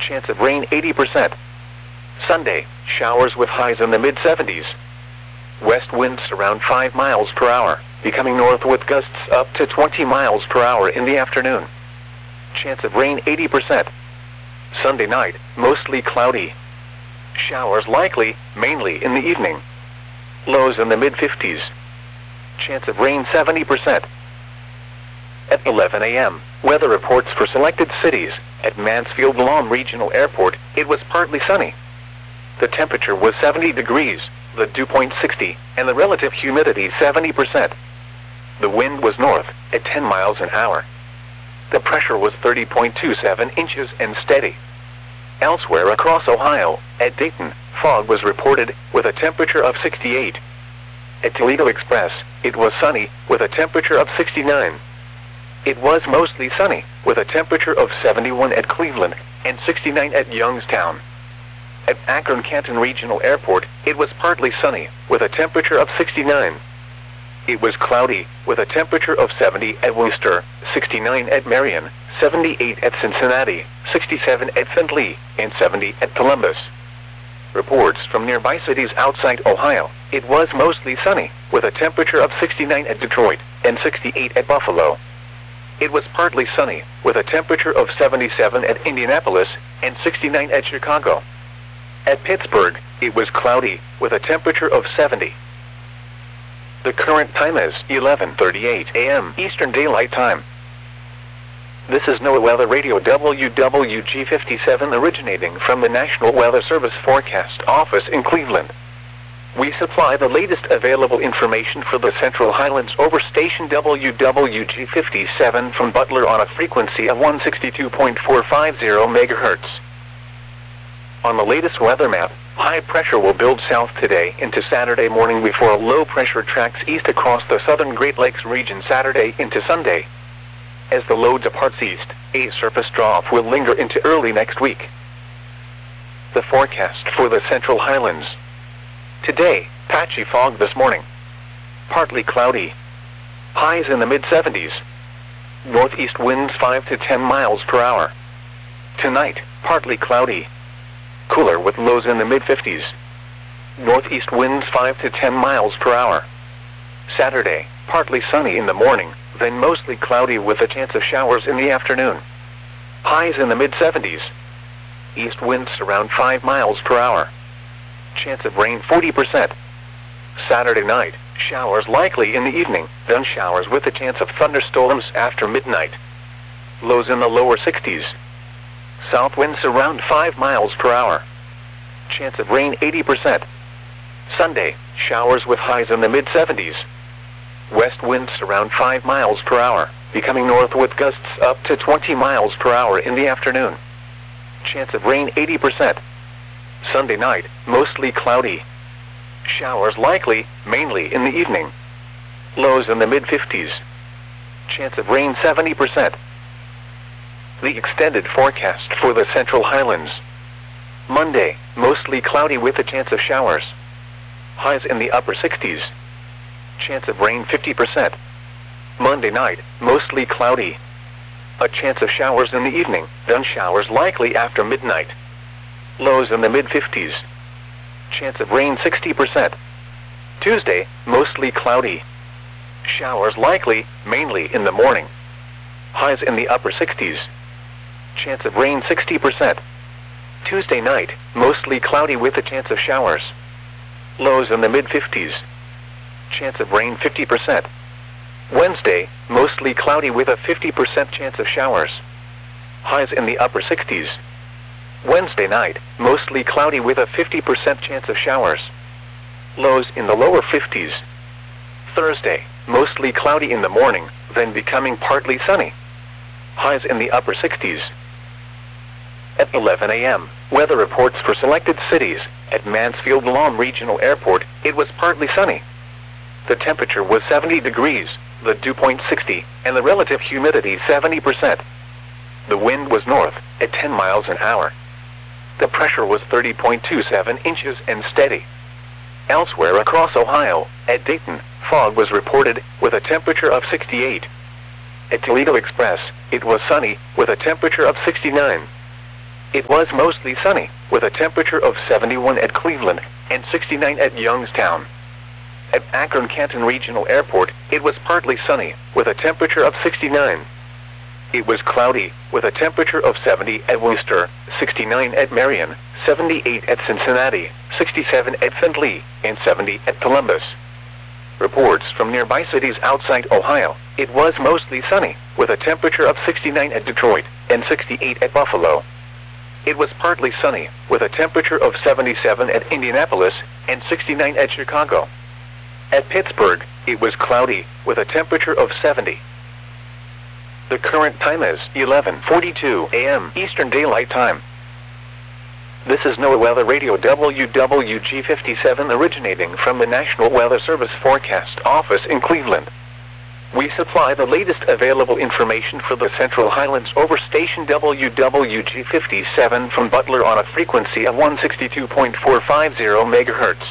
Chance of rain 80%. Sunday, showers with highs in the mid-70s. West winds around 5 miles per hour, becoming north with gusts up to 20 miles per hour in the afternoon. Chance of rain 80%. Sunday night, mostly cloudy. Showers likely, mainly in the evening. Lows in the mid-50s. Chance of rain 70%. At 11 a.m., weather reports for selected cities. At Mansfield Lawn Regional Airport, it was partly sunny. The temperature was 70 degrees, the dew point 60, and the relative humidity 70%. The wind was north, at 10 miles an hour. The pressure was 30.27 inches and steady. Elsewhere across Ohio, at Dayton, fog was reported, with a temperature of 68. At Toledo Express, it was sunny, with a temperature of 69. It was mostly sunny, with a temperature of 71 at Cleveland, and 69 at Youngstown. At Akron-Canton Regional Airport, it was partly sunny, with a temperature of 69. It was cloudy, with a temperature of 70 at Worcester, 69 at Marion, 78 at Cincinnati, 67 at St. Louis, and 70 at Columbus. Reports from nearby cities outside Ohio, it was mostly sunny, with a temperature of 69 at Detroit, and 68 at Buffalo. It was partly sunny, with a temperature of 77 at Indianapolis, and 69 at Chicago. At Pittsburgh, it was cloudy, with a temperature of 70. The current time is 11:38 a.m. Eastern Daylight Time. This is NOAA Weather Radio WWG57 originating from the National Weather Service Forecast Office in Cleveland. We supply the latest available information for the Central Highlands over station WWG57 from Butler on a frequency of 162.450 MHz. On the latest weather map, high pressure will build south today into Saturday morning before low pressure tracks east across the southern Great Lakes region Saturday into Sunday. As the low departs east, a surface trough will linger into early next week. The forecast for the Central Highlands. Today, patchy fog this morning. Partly cloudy. Highs in the mid-70s. Northeast winds 5 to 10 miles per hour. Tonight, partly cloudy. Cooler with lows in the mid-50s. Northeast winds 5 to 10 miles per hour. Saturday, partly sunny in the morning, then mostly cloudy with a chance of showers in the afternoon. Highs in the mid-70s. East winds around 5 miles per hour. Chance of rain 40%. Saturday night, showers likely in the evening, then showers with a chance of thunderstorms after midnight. Lows in the lower 60s. South winds around 5 miles per hour. Chance of rain 80%. Sunday, showers with highs in the mid-70s. West winds around 5 miles per hour, becoming north with gusts up to 20 miles per hour in the afternoon. Chance of rain 80%. Sunday night, mostly cloudy. Showers likely, mainly in the evening. Lows in the mid-50s. Chance of rain 70%. The extended forecast for the Central Highlands. Monday, mostly cloudy with a chance of showers. Highs in the upper 60s. Chance of rain 50%. Monday night, mostly cloudy. A chance of showers in the evening, then showers likely after midnight. Lows in the mid-50s. Chance of rain 60%. Tuesday, mostly cloudy. Showers likely, mainly in the morning. Highs in the upper 60s. Chance of rain 60%. Tuesday night, mostly cloudy with a chance of showers. Lows in the mid-50s. Chance of rain 50%. Wednesday, mostly cloudy with a 50% chance of showers. Highs in the upper 60s. Wednesday night, mostly cloudy with a 50% chance of showers. Lows in the lower 50s. Thursday, mostly cloudy in the morning, then becoming partly sunny. Highs in the upper 60s. At 11 a.m., weather reports for selected cities. At Mansfield Lawn Regional Airport, it was partly sunny. The temperature was 70 degrees, the dew point 60, and the relative humidity 70%. The wind was north, at 10 miles an hour. The pressure was 30.27 inches and steady. Elsewhere across Ohio, at Dayton, fog was reported, with a temperature of 68. At Toledo Express, it was sunny, with a temperature of 69. It was mostly sunny, with a temperature of 71 at Cleveland and 69 at Youngstown. At Akron-Canton Regional Airport, it was partly sunny, with a temperature of 69. It was cloudy, with a temperature of 70 at Worcester, 69 at Marion, 78 at Cincinnati, 67 at Findlay, and 70 at Columbus. Reports from nearby cities outside Ohio, it was mostly sunny, with a temperature of 69 at Detroit and 68 at Buffalo. It was partly sunny, with a temperature of 77 at Indianapolis and 69 at Chicago. At Pittsburgh, it was cloudy, with a temperature of 70. The current time is 11:42 a.m. Eastern Daylight Time. This is NOAA Weather Radio WWG57 originating from the National Weather Service Forecast Office in Cleveland. We supply the latest available information for the Central Highlands over station WWG57 from Butler on a frequency of 162.450 MHz.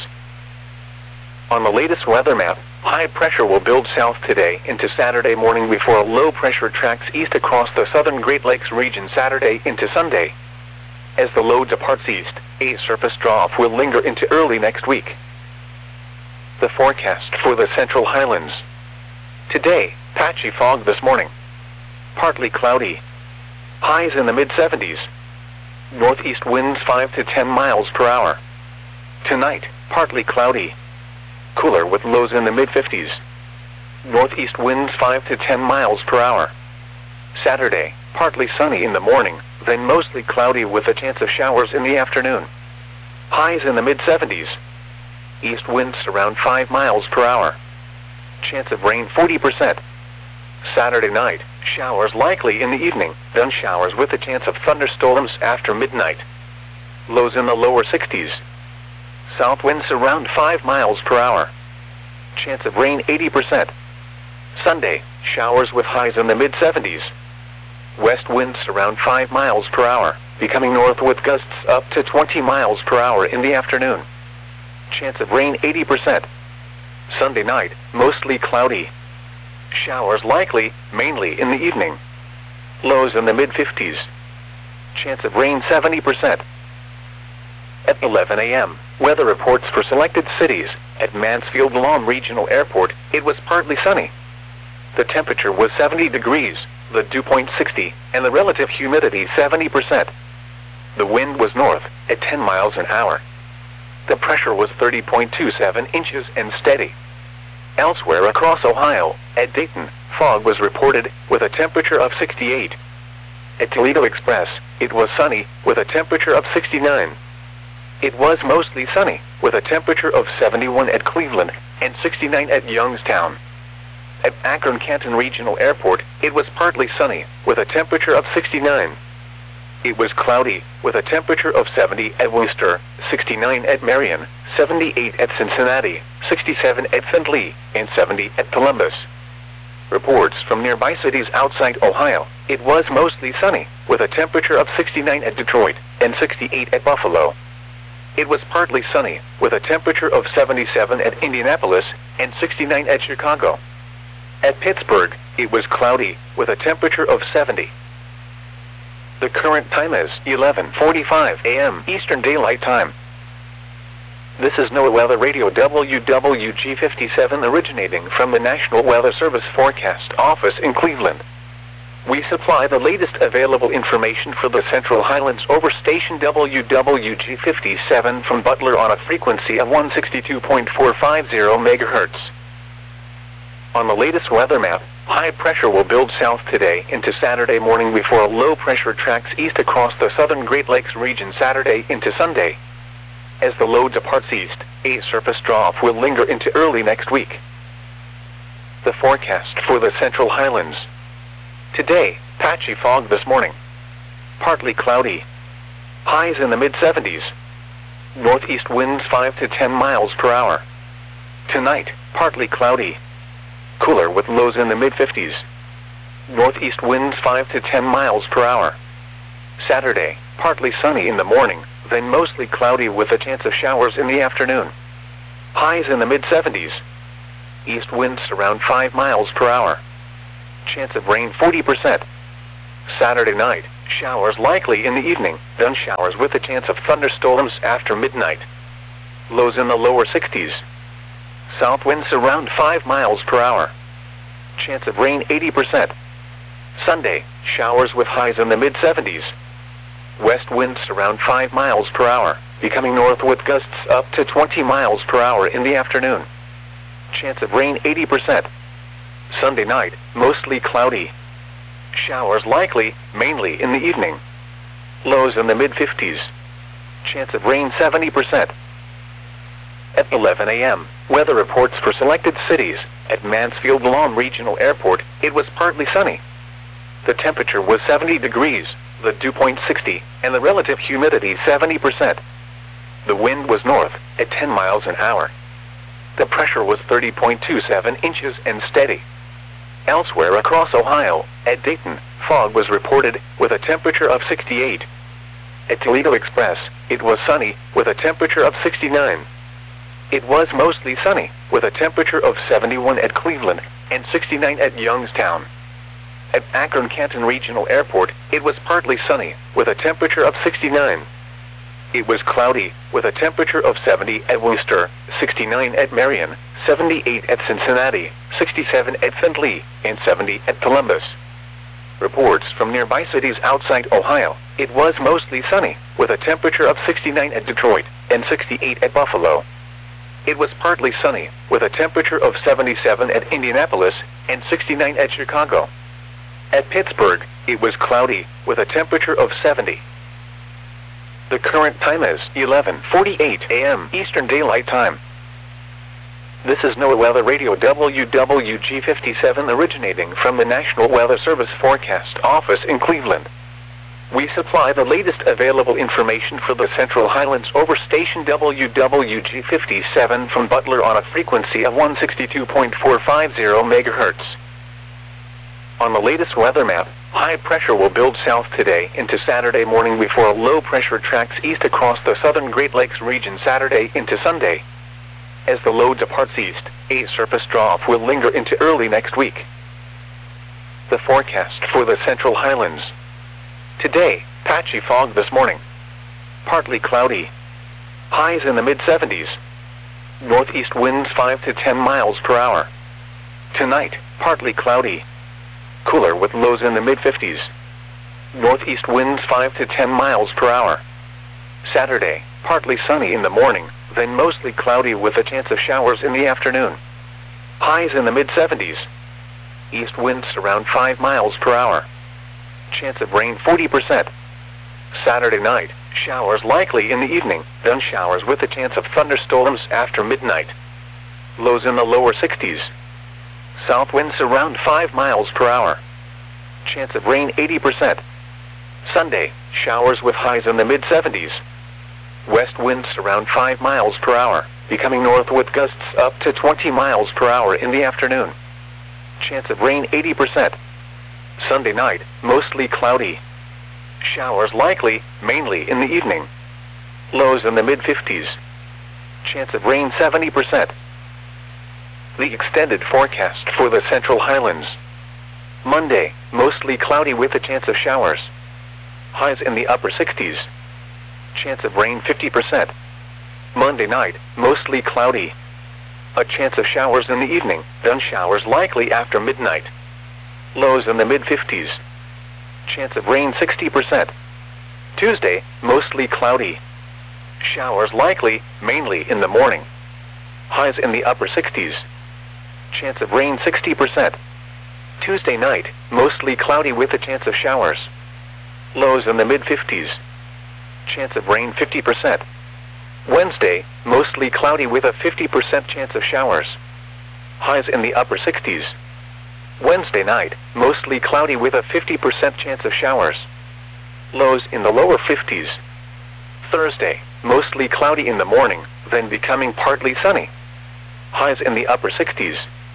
On the latest weather map, high pressure will build south today into Saturday morning before low pressure tracks east across the southern Great Lakes region Saturday into Sunday. As the low departs east, a surface trough will linger into early next week. The forecast for the Central Highlands. Today, patchy fog this morning. Partly cloudy. Highs in the mid-70s. Northeast winds 5 to 10 miles per hour. Tonight, partly cloudy. Cooler with lows in the mid-50s. Northeast winds 5 to 10 miles per hour. Saturday, partly sunny in the morning, then mostly cloudy with a chance of showers in the afternoon. Highs in the mid-70s. East winds around 5 miles per hour. Chance of rain 40%. Saturday night, showers likely in the evening, then showers with a chance of thunderstorms after midnight. Lows in the lower 60s. South winds around 5 miles per hour. Chance of rain 80%. Sunday, showers with highs in the mid-70s. West winds around 5 miles per hour, becoming north with gusts up to 20 miles per hour in the afternoon. Chance of rain 80%. Sunday night, mostly cloudy. Showers likely, mainly in the evening. Lows in the mid-50s. Chance of rain 70%. At 11 a.m., weather reports for selected cities. At Mansfield-Lom Regional Airport, it was partly sunny. The temperature was 70 degrees, the dew point 60, and the relative humidity 70%. The wind was north, at 10 miles an hour. The pressure was 30.27 inches and steady. Elsewhere across Ohio, at Dayton, fog was reported, with a temperature of 68. At Toledo Express, it was sunny, with a temperature of 69. It was mostly sunny, with a temperature of 71 at Cleveland and 69 at Youngstown. At Akron-Canton Regional Airport, it was partly sunny, with a temperature of 69. It was cloudy, with a temperature of 70 at Worcester, 69 at Marion, 78 at Cincinnati, 67 at Findlay, and 70 at Columbus. Reports from nearby cities outside Ohio, it was mostly sunny, with a temperature of 69 at Detroit and 68 at Buffalo. It was partly sunny, with a temperature of 77 at Indianapolis and 69 at Chicago. At Pittsburgh, it was cloudy, with a temperature of 70. The current time is 11:45 a.m. Eastern Daylight Time. This is NOAA Weather Radio WWG57 originating from the National Weather Service Forecast Office in Cleveland. We supply the latest available information for the Central Highlands over station WWG57 from Butler on a frequency of 162.450 MHz. On the latest weather map, high pressure will build south today into Saturday morning before low pressure tracks east across the southern Great Lakes region Saturday into Sunday. As the low departs east, a surface trough will linger into early next week. The forecast for the Central Highlands. Today, patchy fog this morning. Partly cloudy. Highs in the mid-70s. Northeast winds 5 to 10 miles per hour. Tonight, partly cloudy. Cooler with lows in the mid-50s. Northeast winds 5 to 10 miles per hour. Saturday, partly sunny in the morning, then mostly cloudy with a chance of showers in the afternoon. Highs in the mid-70s. East winds around 5 miles per hour. Chance of rain 40%. Saturday night, Showers likely in the evening, then showers with a chance of thunderstorms after midnight. Lows in the lower 60s. South winds around 5 miles per hour. Chance of rain 80%. Sunday, showers with highs in the mid-70s. West winds around 5 miles per hour, becoming north with gusts up to 20 miles per hour in the afternoon. Chance of rain 80%. Sunday night, mostly cloudy. Showers likely, mainly in the evening. Lows in the mid-50s. Chance of rain 70%. At 11 a.m., weather reports for selected cities. At Mansfield Lawn Regional Airport, it was partly sunny. The temperature was 70 degrees, the dew point 60, and the relative humidity 70%. The wind was north, at 10 miles an hour. The pressure was 30.27 inches and steady. Elsewhere across Ohio, at Dayton, fog was reported, with a temperature of 68. At Toledo Express, it was sunny, with a temperature of 69. It was mostly sunny, with a temperature of 71 at Cleveland, and 69 at Youngstown. At Akron-Canton Regional Airport, it was partly sunny, with a temperature of 69. It was cloudy, with a temperature of 70 at Worcester, 69 at Marion, 78 at Cincinnati, 67 at Findlay, and 70 at Columbus. Reports from nearby cities outside Ohio, it was mostly sunny, with a temperature of 69 at Detroit, and 68 at Buffalo. It was partly sunny, with a temperature of 77 at Indianapolis, and 69 at Chicago. At Pittsburgh, it was cloudy, with a temperature of 70. The current time is 11:48 a.m. Eastern Daylight Time. This is NOAA Weather Radio WWG57 originating from the National Weather Service Forecast Office in Cleveland. We supply the latest available information for the Central Highlands over station WWG57 from Butler on a frequency of 162.450 MHz. On the latest weather map, high pressure will build south today into Saturday morning before low pressure tracks east across the southern Great Lakes region Saturday into Sunday. As the low departs east, a surface trough will linger into early next week. The forecast for the Central Highlands. Today, patchy fog this morning. Partly cloudy. Highs in the mid-70s. Northeast winds 5 to 10 miles per hour. Tonight, partly cloudy. Cooler with lows in the mid-50s. Northeast winds 5 to 10 miles per hour. Saturday, partly sunny in the morning, then mostly cloudy with a chance of showers in the afternoon. Highs in the mid-70s. East winds around 5 miles per hour. Chance of rain 40%. Saturday night, showers likely in the evening, then showers with a chance of thunderstorms after midnight. Lows in the lower 60s. South winds around 5 miles per hour. Chance of rain 80%. Sunday, showers with highs in the mid-70s. West winds around 5 miles per hour, becoming north with gusts up to 20 miles per hour in the afternoon. Chance of rain 80%. Sunday night, mostly cloudy. Showers likely, mainly in the evening. Lows in the mid-50s. Chance of rain 70%. The extended forecast for the Central Highlands. Monday, mostly cloudy with a chance of showers. Highs in the upper 60s. Chance of rain 50%. Monday night, mostly cloudy. A chance of showers in the evening, then showers likely after midnight. Lows in the mid-50s. Chance of rain 60%. Tuesday, mostly cloudy. Showers likely, mainly in the morning. Highs in the upper 60s. Chance of rain 60%. Tuesday night, mostly cloudy with a chance of showers. Lows in the mid-50s. Chance of rain 50%. Wednesday, mostly cloudy with a 50% chance of showers. Highs in the upper 60s. Wednesday night, mostly cloudy with a 50% chance of showers. Lows in the lower 50s. Thursday, mostly cloudy in the morning, then becoming partly sunny. Highs in the upper 60s.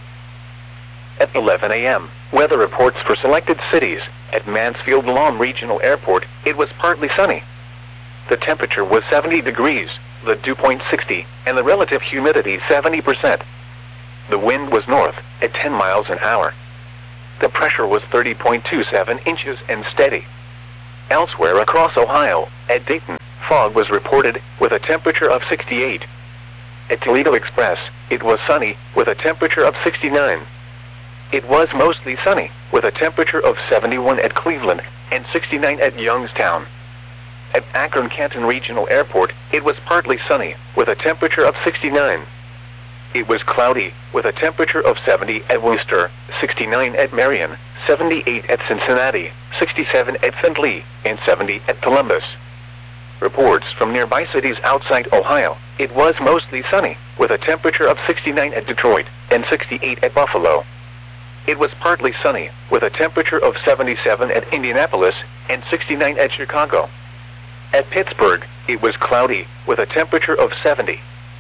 At 11 a.m., weather reports for selected cities. At Mansfield Lawn Regional Airport, it was partly sunny. The temperature was 70 degrees, the dew point 60, and the relative humidity 70%. The wind was north, at 10 miles an hour. The pressure was 30.27 inches and steady. Elsewhere across Ohio, at Dayton, fog was reported, with a temperature of 68. At Toledo Express, it was sunny, with a temperature of 69. It was mostly sunny, with a temperature of 71 at Cleveland, and 69 at Youngstown. At Akron-Canton Regional Airport, it was partly sunny, with a temperature of 69. It was cloudy, with a temperature of 70 at Worcester, 69 at Marion, 78 at Cincinnati, 67 at St. Louis, and 70 at Columbus. Reports from nearby cities outside Ohio, it was mostly sunny, with a temperature of 69 at Detroit, and 68 at Buffalo. It was partly sunny, with a temperature of 77 at Indianapolis, and 69 at Chicago. At Pittsburgh, it was cloudy, with a temperature of 70.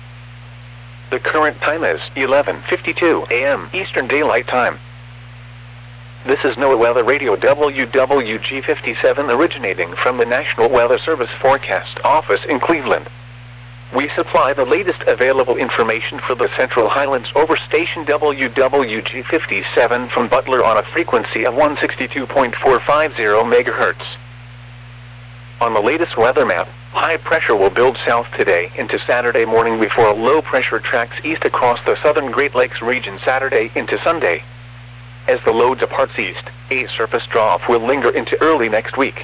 The current time is 11:52 a.m. Eastern Daylight Time. This is NOAA Weather Radio WWG57 originating from the National Weather Service Forecast Office in Cleveland. We supply the latest available information for the Central Highlands over station WWG57 from Butler on a frequency of 162.450 MHz. On the latest weather map, high pressure will build south today into Saturday morning before low pressure tracks east across the southern Great Lakes region Saturday into Sunday. As the low departs east, a surface trough will linger into early next week.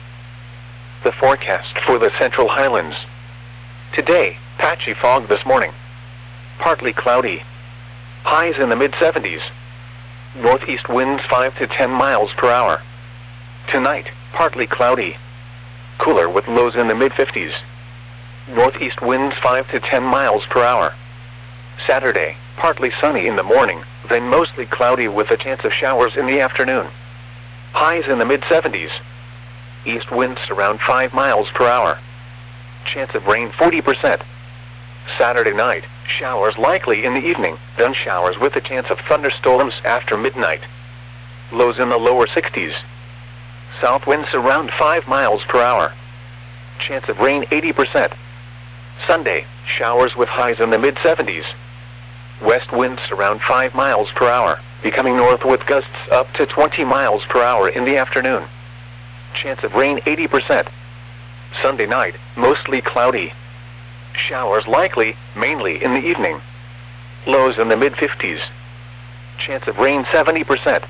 The forecast for the Central Highlands. Today, patchy fog this morning. Partly cloudy. Highs in the mid-70s. Northeast winds 5 to 10 miles per hour. Tonight, partly cloudy. Cooler with lows in the mid-50s. Northeast winds 5 to 10 miles per hour. Saturday, partly sunny in the morning, then mostly cloudy with a chance of showers in the afternoon. Highs in the mid-70s. East winds around 5 miles per hour. Chance of rain 40%. Saturday night, showers likely in the evening, then showers with a chance of thunderstorms after midnight. Lows in the lower 60s. South winds around 5 miles per hour. Chance of rain 80%. Sunday, showers with highs in the mid-70s. West winds around 5 miles per hour, becoming north with gusts up to 20 miles per hour in the afternoon. Chance of rain 80%. Sunday night, mostly cloudy. Showers likely, mainly in the evening. Lows in the mid-50s. Chance of rain 70%.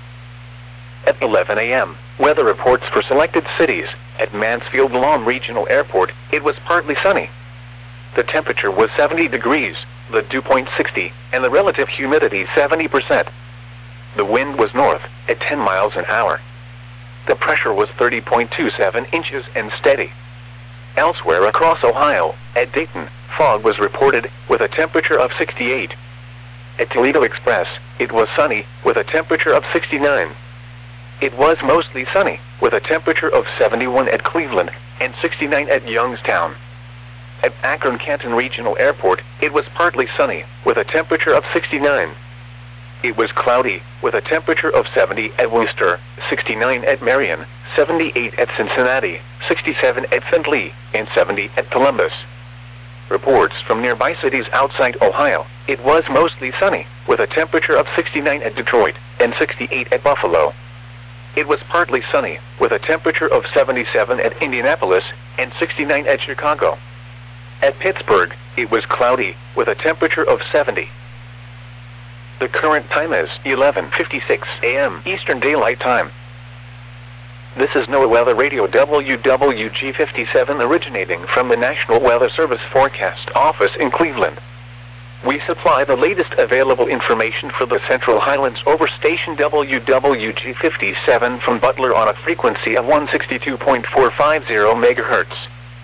At 11 a.m., weather reports for selected cities. At Mansfield-Lom Regional Airport, it was partly sunny. The temperature was 70 degrees, the dew point 60, and the relative humidity 70%. The wind was north, at 10 miles an hour. The pressure was 30.27 inches and steady. Elsewhere across Ohio, at Dayton, fog was reported, with a temperature of 68. At Toledo Express, it was sunny, with a temperature of 69. It was mostly sunny, with a temperature of 71 at Cleveland, and 69 at Youngstown. At Akron-Canton Regional Airport, it was partly sunny, with a temperature of 69. It was cloudy, with a temperature of 70 at Worcester, 69 at Marion, 78 at Cincinnati, 67 at St. Louis, and 70 at Columbus. Reports from nearby cities outside Ohio, it was mostly sunny, with a temperature of 69 at Detroit, and 68 at Buffalo. It was partly sunny, with a temperature of 77 at Indianapolis, and 69 at Chicago. At Pittsburgh, it was cloudy, with a temperature of 70. The current time is 11:56 a.m. Eastern Daylight Time. This is NOAA Weather Radio WWG57 originating from the National Weather Service Forecast Office in Cleveland. We supply the latest available information for the Central Highlands over station WWG57 from Butler on a frequency of 162.450 MHz.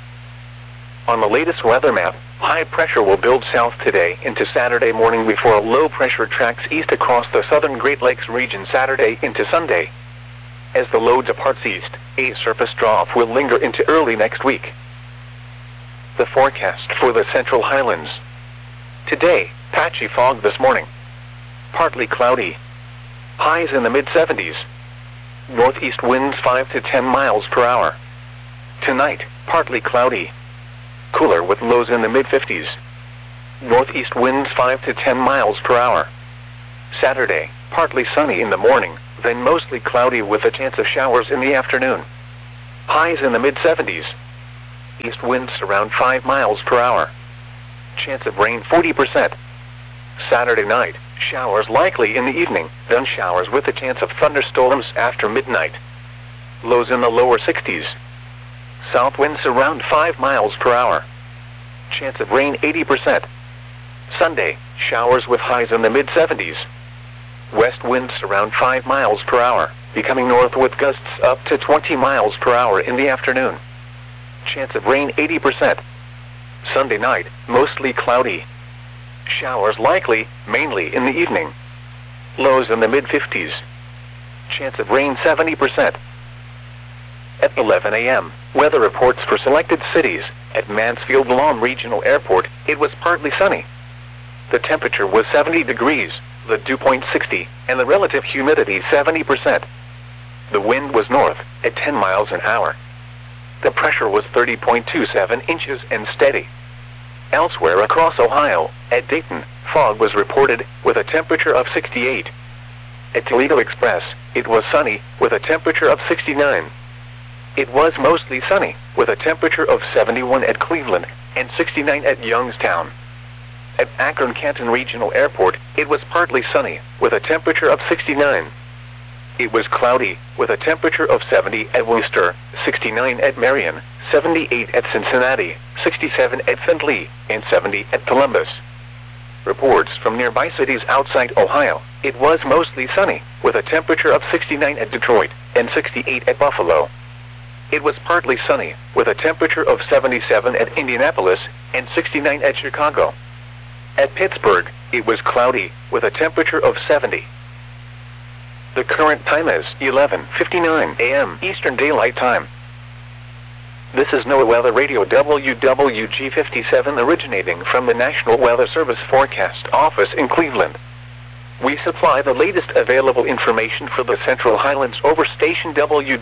On the latest weather map, high pressure will build south today into Saturday morning before low pressure tracks east across the southern Great Lakes region Saturday into Sunday. As the low departs east, a surface trough will linger into early next week. The forecast for the Central Highlands. Today, patchy fog this morning. Partly cloudy. Highs in the mid-70s. Northeast winds 5 to 10 miles per hour. Tonight, partly cloudy. Cooler with lows in the mid-50s. Northeast winds 5 to 10 miles per hour. Saturday, partly sunny in the morning, then mostly cloudy with a chance of showers in the afternoon. highs in the mid-70s. East winds around 5 miles per hour. Chance of rain 40%. Saturday night, showers likely in the evening, then showers with a chance of thunderstorms after midnight. Lows in the lower 60s. South winds around 5 miles per hour. Chance of rain 80%. Sunday, showers with highs in the mid-70s. West winds around 5 miles per hour, becoming north with gusts up to 20 miles per hour in the afternoon. Chance of rain 80%. Sunday night, mostly cloudy. Showers likely, mainly in the evening. Lows in the mid-50s. Chance of rain 70%. At 11 a.m., weather reports for selected cities. At Mansfield Lawn Regional Airport, it was partly sunny. The temperature was 70 degrees, the dew point 60, and the relative humidity 70%. The wind was north, at 10 miles an hour. The pressure was 30.27 inches and steady. Elsewhere across Ohio, at Dayton, fog was reported, with a temperature of 68. At Toledo Express, it was sunny, with a temperature of 69. It was mostly sunny, with a temperature of 71 at Cleveland, and 69 at Youngstown. At Akron-Canton Regional Airport, it was partly sunny, with a temperature of 69. It was cloudy, with a temperature of 70 at Worcester, 69 at Marion, 78 at Cincinnati, 67 at Findlay, and 70 at Columbus. Reports from nearby cities outside Ohio, it was mostly sunny, with a temperature of 69 at Detroit, and 68 at Buffalo. It was partly sunny, with a temperature of 77 at Indianapolis, and 69 at Chicago. At Pittsburgh, it was cloudy, with a temperature of 70. The current time is 11:59 a.m. Eastern Daylight Time. This is NOAA Weather Radio WWG57 originating from the National Weather Service Forecast Office in Cleveland. We supply the latest available information for the Central Highlands over station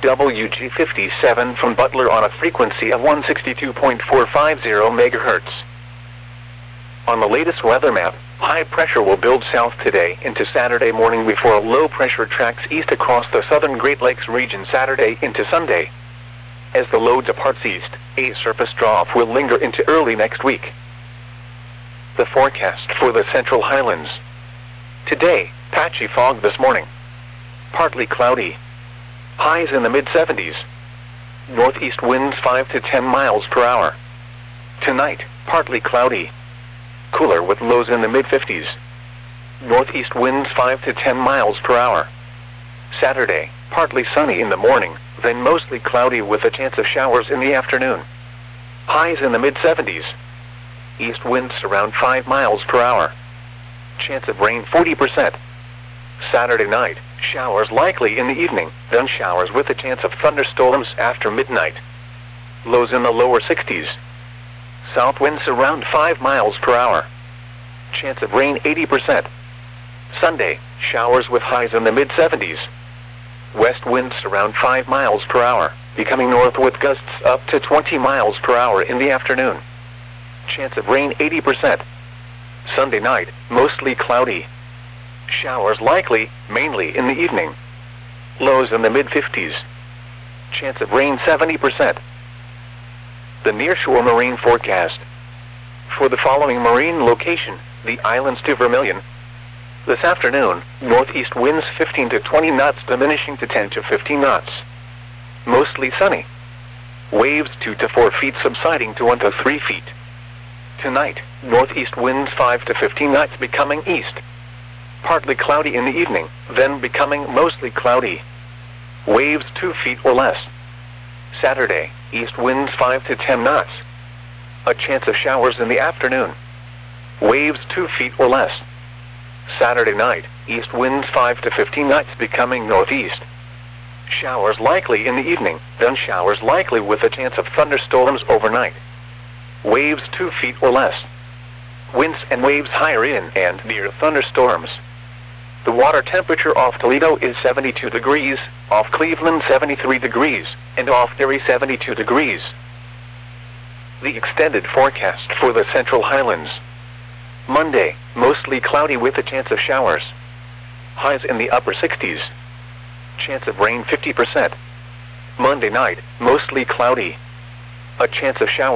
WWG57 from Butler on a frequency of 162.450 MHz. On the latest weather map, high pressure will build south today into Saturday morning before low pressure tracks east across the southern Great Lakes region Saturday into Sunday. As the low departs east, a surface trough will linger into early next week. The forecast for the Central Highlands. Today, patchy fog this morning. Partly cloudy. Highs in the mid-70s. Northeast winds 5 to 10 miles per hour. Tonight, partly cloudy. Cooler with lows in the mid-50s. Northeast winds 5 to 10 miles per hour. Saturday, partly sunny in the morning, then mostly cloudy with a chance of showers in the afternoon. Highs in the mid-70s. East winds around 5 miles per hour. Chance of rain 40%. Saturday night, showers likely in the evening, then showers with a chance of thunderstorms after midnight. Lows in the lower 60s. South winds around 5 miles per hour. Chance of rain 80%. Sunday, showers with highs in the mid-70s. West winds around 5 miles per hour, becoming north with gusts up to 20 miles per hour in the afternoon. Chance of rain 80%. Sunday night, mostly cloudy. Showers likely, mainly in the evening. Lows in the mid-50s. Chance of rain 70%. The nearshore marine forecast. For the following marine location, the islands to Vermilion. This afternoon, northeast winds 15 to 20 knots diminishing to 10 to 15 knots. Mostly sunny. Waves 2 to 4 feet subsiding to 1 to 3 feet. Tonight, northeast winds 5 to 15 knots becoming east. Partly cloudy in the evening, then becoming mostly cloudy. Waves 2 feet or less. Saturday, east winds 5 to 10 knots. A chance of showers in the afternoon. Waves 2 feet or less. Saturday night, east winds 5 to 15 knots becoming northeast. Showers likely in the evening, then showers likely with a chance of thunderstorms overnight. Waves 2 feet or less. Winds and waves higher in and near thunderstorms. The water temperature off Toledo is 72 degrees, off Cleveland 73 degrees, and off Erie 72 degrees. The extended forecast for the Central Highlands. Monday, mostly cloudy with a chance of showers. Highs in the upper 60s. Chance of rain 50%. Monday night, mostly cloudy. A chance of showers.